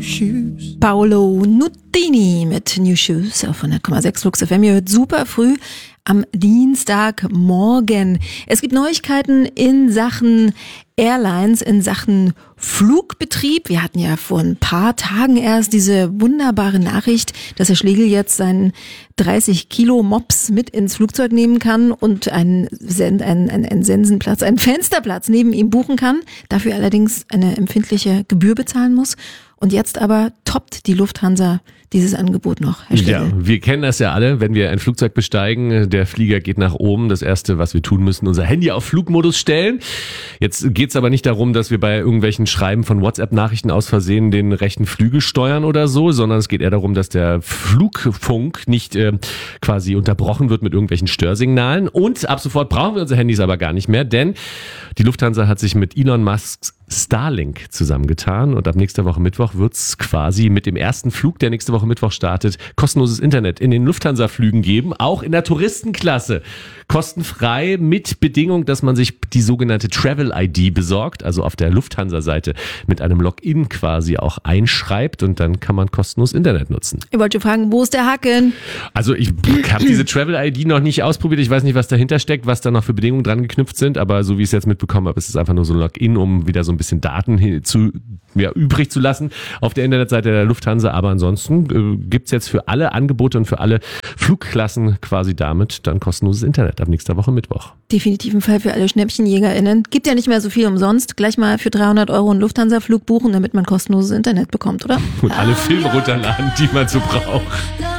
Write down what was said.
Paolo Nutini mit New Shoes auf 100,6 Flux FM. Ihr hört super früh am Dienstagmorgen. Es gibt Neuigkeiten in Sachen Airlines, in Sachen Flugbetrieb. Wir hatten ja vor ein paar Tagen erst diese wunderbare Nachricht, dass Herr Schlegel jetzt seinen 30 Kilo Mops mit ins Flugzeug nehmen kann und einen Sensenplatz, einen Fensterplatz neben ihm buchen kann, dafür allerdings eine empfindliche Gebühr bezahlen muss. Und jetzt aber toppt die Lufthansa dieses Angebot noch, Herr Schlegel. Ja, wir kennen das ja alle, wenn wir ein Flugzeug besteigen, der Flieger geht nach oben. Das Erste, was wir tun müssen, unser Handy auf Flugmodus stellen. Jetzt geht's aber nicht darum, dass wir bei irgendwelchen Schreiben von WhatsApp-Nachrichten aus Versehen den rechten Flügel steuern oder so, sondern es geht eher darum, dass der Flugfunk nicht quasi unterbrochen wird mit irgendwelchen Störsignalen. Und ab sofort brauchen wir unsere Handys aber gar nicht mehr, denn die Lufthansa hat sich mit Elon Musks Starlink zusammengetan und ab nächster Woche Mittwoch wird's quasi mit dem ersten Flug, der nächste Woche Mittwoch startet, kostenloses Internet in den Lufthansa-Flügen geben, auch in der Touristenklasse. Kostenfrei mit Bedingung, dass man sich die sogenannte Travel-ID besorgt, also auf der Lufthansa-Seite mit einem Login quasi auch einschreibt und dann kann man kostenlos Internet nutzen. Ich wollte fragen, wo ist der Haken? Also ich habe diese Travel-ID noch nicht ausprobiert, ich weiß nicht, was dahinter steckt, was da noch für Bedingungen dran geknüpft sind, aber so wie ich es jetzt mitbekommen habe, ist es einfach nur so ein Login, um wieder so ein bisschen Daten übrig zu lassen auf der Internetseite der Lufthansa. Aber ansonsten gibt's jetzt für alle Angebote und für alle Flugklassen quasi damit dann kostenloses Internet ab nächster Woche Mittwoch. Definitiv ein Fall für alle SchnäppchenjägerInnen. Gibt ja nicht mehr so viel umsonst. Gleich mal für 300 € einen Lufthansa-Flug buchen, damit man kostenloses Internet bekommt, oder? Und alle Filme runterladen, die man so braucht.